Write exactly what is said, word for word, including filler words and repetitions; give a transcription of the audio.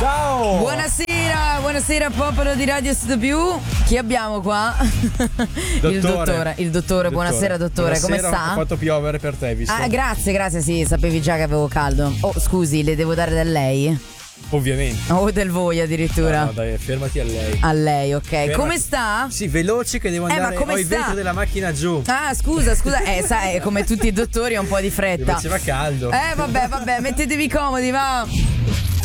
Ciao. Buonasera, buonasera popolo di Radio Studio Più. Chi abbiamo qua? Dottore. Il dottore, il dottore. Buonasera dottore, Buonasera, come sta? Ho fatto piovere per te, visto? Ah, grazie, grazie, sì, sapevi già che avevo caldo. Oh, scusi, le devo dare del lei? Ovviamente. O del voi addirittura? No, no, dai, fermati a lei. A lei, ok. Fermati. Come sta? Sì, veloce che devo Eh, andare. ma come Ho il sta? vetro della macchina giù. Ah, scusa, scusa. Eh, sai, come tutti i dottori ho un po' di Mi fretta. faceva caldo. Eh, vabbè, vabbè, mettetevi comodi, va.